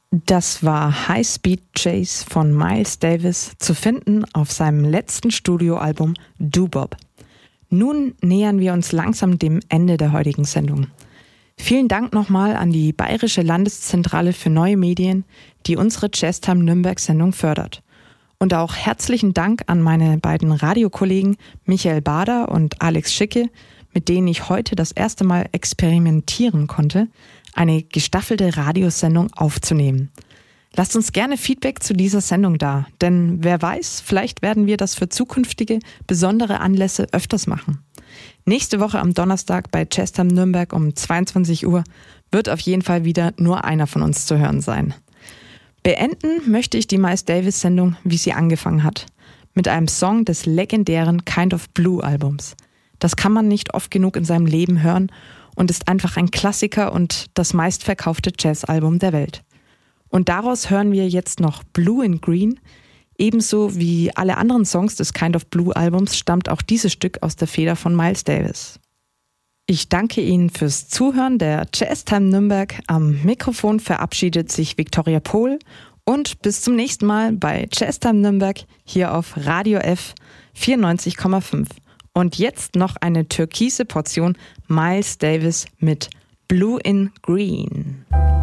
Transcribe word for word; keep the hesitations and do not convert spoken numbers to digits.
Das war High Speed Chase von Miles Davis, zu finden auf seinem letzten Studioalbum Doo-Bob. Nun nähern wir uns langsam dem Ende der heutigen Sendung. Vielen Dank nochmal an die Bayerische Landeszentrale für neue Medien, die unsere Jazztime Nürnberg-Sendung fördert. Und auch herzlichen Dank an meine beiden Radiokollegen Michael Bader und Alex Schicke, mit denen ich heute das erste Mal experimentieren konnte, eine gestaffelte Radiosendung aufzunehmen. Lasst uns gerne Feedback zu dieser Sendung da, denn wer weiß, vielleicht werden wir das für zukünftige besondere Anlässe öfters machen. Nächste Woche am Donnerstag bei Jazztime Nürnberg um zweiundzwanzig Uhr wird auf jeden Fall wieder nur einer von uns zu hören sein. Beenden möchte ich die Miles Davis Sendung, wie sie angefangen hat, mit einem Song des legendären Kind of Blue Albums. Das kann man nicht oft genug in seinem Leben hören und ist einfach ein Klassiker und das meistverkaufte Jazzalbum der Welt. Und daraus hören wir jetzt noch Blue in Green. Ebenso wie alle anderen Songs des Kind of Blue Albums stammt auch dieses Stück aus der Feder von Miles Davis. Ich danke Ihnen fürs Zuhören der Jazztime Nürnberg. Am Mikrofon verabschiedet sich Viktoria Pohl und bis zum nächsten Mal bei Jazztime Nürnberg hier auf Radio F vierundneunzig Komma fünf. Und jetzt noch eine türkise Portion Miles Davis mit Blue in Green.